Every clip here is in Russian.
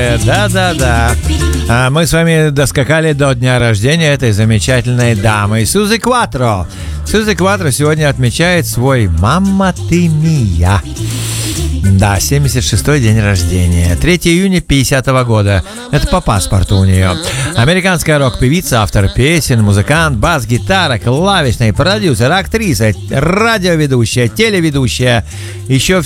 Да-да-да. Мы с вами доскакали до дня рождения этой замечательной дамы Сьюзи Кватро. Сьюзи Кватро сегодня отмечает свой «Мамма ты мия». Да, 76-й день рождения. 3 июня 50-го года. Это по паспорту у нее. Американская рок-певица, автор песен, музыкант, бас-гитара, клавишный, продюсер, актриса, радиоведущая, телеведущая. Еще в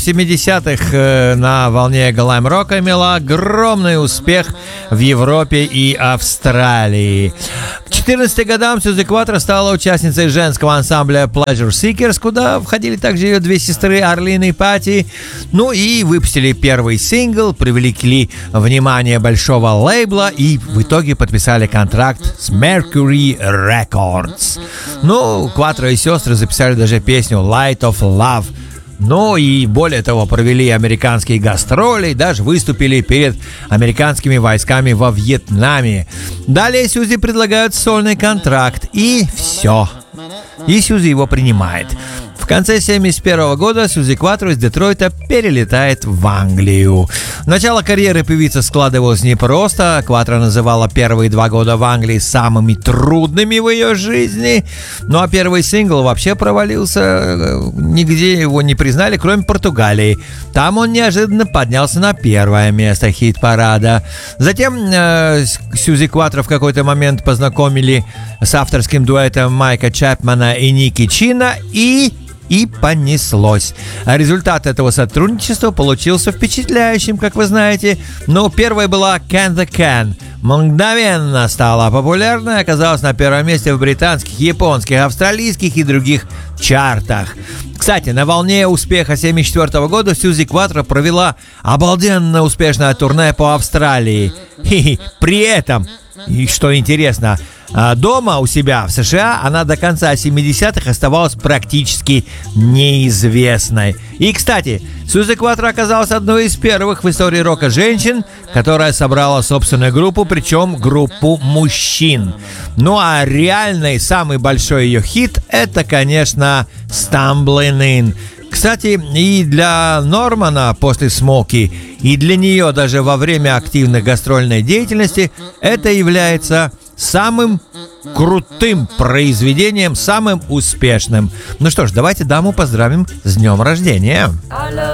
70-х на волне глэм-рока имела огромный успех в Европе и Австралии. К 14 годам Сьюзи Кватро стала участницей женского ансамбля Pleasure Seekers, куда входили также ее две сестры Арлин и Пати. Ну и выпустили первый сингл, привлекли внимание большого лейбла и в итоге подписали контракт с Mercury Records. Ну, Кватро и сестры записали даже песню Light of Love. Ну и более того, провели американские гастроли, даже выступили перед американскими войсками во Вьетнаме. Далее Сьюзи предлагают сольный контракт, и все. И Сьюзи его принимает. В конце 1971 года Сьюзи Кватро из Детройта перелетает в Англию. Начало карьеры певицы складывалось непросто. Кватро называла первые 2 года в Англии самыми трудными в ее жизни. Ну а первый сингл вообще провалился. Нигде его не признали, кроме Португалии. Там он неожиданно поднялся на 1 место хит-парада. Затем Сьюзи Кватро в какой-то момент познакомили с авторским дуэтом Майка Чапмана и Ники Чина, и понеслось. А результат этого сотрудничества получился впечатляющим, как вы знаете. Но первой была Can the Can. Мгновенно стала популярной, оказалась на 1 месте в британских, японских, австралийских и других чартах. Кстати, на волне успеха 1974 года Сьюзи Кватро провела обалденно успешное турне по Австралии. При этом, и что интересно, дома у себя в США она до конца 70-х оставалась практически неизвестной. И, кстати, Сьюзи Кватро оказалась одной из первых в истории рока женщин, которая собрала собственную группу, причем группу мужчин. Ну а реальный самый большой ее хит — это, конечно, «Stumbling In». Кстати, и для Нормана после «Смоки», и для нее даже во время активной гастрольной деятельности это является самым крутым произведением, самым успешным. Ну что ж, давайте даму поздравим с днем рождения.